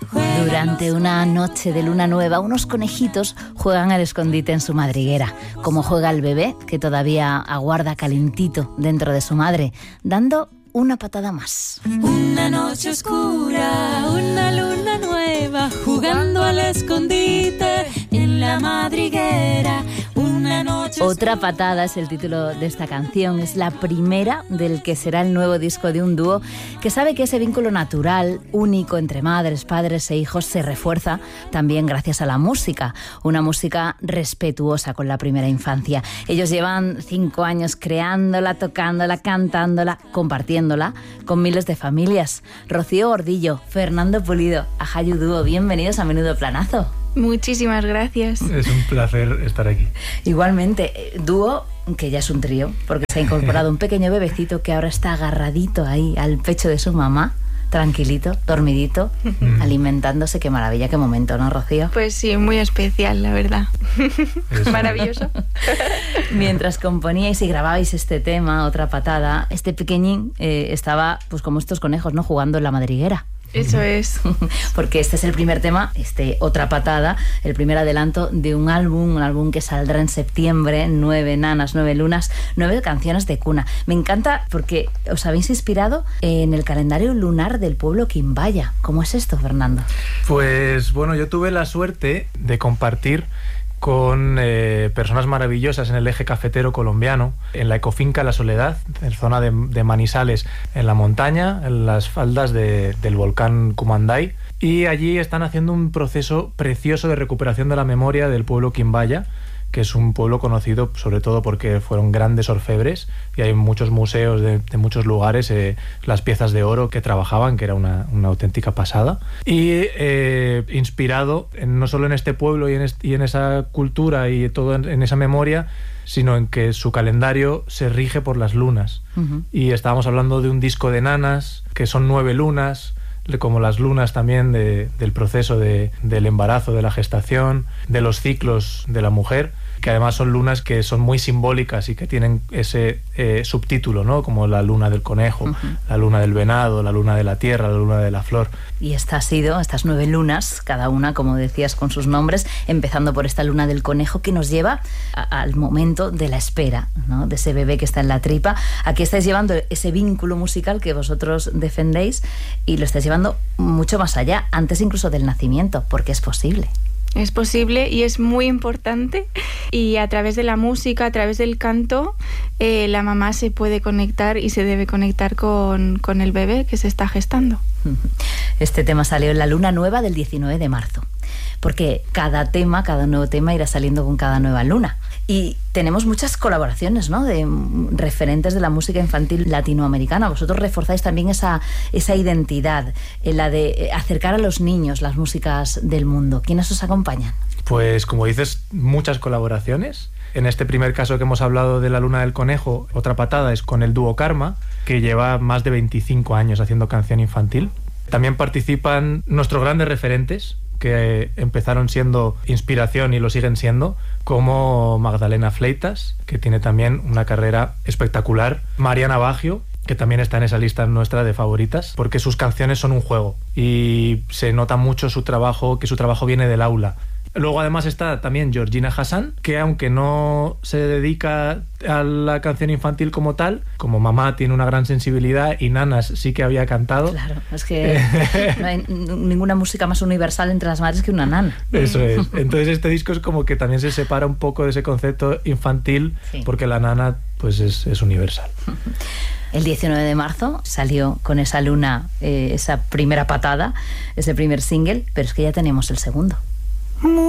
Durante una noche de luna nueva, unos conejitos juegan al escondite en su madriguera, como juega el bebé que todavía aguarda calentito dentro de su madre, dando una patada más. Una noche oscura, una luna nueva, jugando al escondite en la madriguera. Una noche Otra patada es el título de esta canción. Es la primera del que será el nuevo disco de un dúo que sabe que ese vínculo natural, único entre madres, padres e hijos se refuerza también gracias a la música. Una música respetuosa con la primera infancia. Ellos llevan 5 años creándola, tocándola, cantándola, compartiéndola con miles de familias. Rocío Gordillo, Fernando Pulido, Ajayu Dúo, bienvenidos a Menudo Planazo. Muchísimas gracias. Es un placer estar aquí. Igualmente, dúo que ya es un trío, porque se ha incorporado un pequeño bebecito que ahora está agarradito ahí al pecho de su mamá, tranquilito, dormidito, alimentándose. Qué maravilla, qué momento, ¿no, Rocío? Pues sí, muy especial, la verdad. Maravilloso. Mientras componíais y grababais este tema, Otra patada, este pequeñín estaba, pues como estos conejos, ¿no?, jugando en la madriguera. Eso es. Porque este es el primer tema, Otra patada, el primer adelanto de un álbum que saldrá en septiembre, 9 nanas, 9 lunas, 9 canciones de cuna. Me encanta porque os habéis inspirado en el calendario lunar del pueblo Quimbaya. ¿Cómo es esto, Fernando? Pues bueno, yo tuve la suerte de compartir con personas maravillosas en el eje cafetero colombiano, en la ecofinca La Soledad, en zona de Manizales, en la montaña, en las faldas del volcán Cumanday, y allí están haciendo un proceso precioso de recuperación de la memoria del pueblo Quimbaya, que es un pueblo conocido sobre todo porque fueron grandes orfebres, y hay muchos museos de muchos lugares, las piezas de oro que trabajaban, que era una auténtica pasada, y inspirado no solo en este pueblo y en esa cultura y todo en esa memoria, sino en que su calendario se rige por las lunas. Y estábamos hablando de un disco de nanas, que son 9 lunas, como las lunas también del proceso del embarazo, de la gestación, de los ciclos de la mujer, que además son lunas que son muy simbólicas y que tienen ese subtítulo, ¿no?, como la luna del conejo, la luna del venado, la luna de la tierra, la luna de la flor. Y estas 9 lunas, cada una, como decías, con sus nombres, empezando por esta luna del conejo que nos lleva al momento de la espera, ¿no?, de ese bebé que está en la tripa. Aquí estáis llevando ese vínculo musical que vosotros defendéis y lo estáis llevando mucho más allá, antes incluso del nacimiento, porque es posible. Es posible y es muy importante, y a través de la música, a través del canto, la mamá se puede conectar y se debe conectar con el bebé que se está gestando. Este tema salió en la luna nueva del 19 de marzo, porque cada nuevo tema irá saliendo con cada nueva luna. Y tenemos muchas colaboraciones, ¿no?, de referentes de la música infantil latinoamericana. Vosotros reforzáis también esa identidad, la de acercar a los niños las músicas del mundo. ¿Quiénes os acompañan? Pues como dices, muchas colaboraciones. En este primer caso que hemos hablado de la luna del conejo, Otra patada es con el dúo Karma, que lleva más de 25 años haciendo canción infantil. También participan nuestros grandes referentes, que empezaron siendo inspiración y lo siguen siendo, como Magdalena Fleitas, que tiene también una carrera espectacular, Mariana Baggio, que también está en esa lista nuestra de favoritas, porque sus canciones son un juego y se nota mucho que su trabajo viene del aula. Luego además está también Georgina Hassan, que aunque no se dedica a la canción infantil como tal, como mamá tiene una gran sensibilidad y nanas sí que había cantado. Claro, es que no hay ninguna música más universal entre las madres que una nana. Eso es. Entonces este disco es como que también se separa un poco de ese concepto infantil, sí, porque la nana pues es universal. El 19 de marzo salió con esa luna, esa primera patada, ese primer single, pero es que ya tenemos el segundo.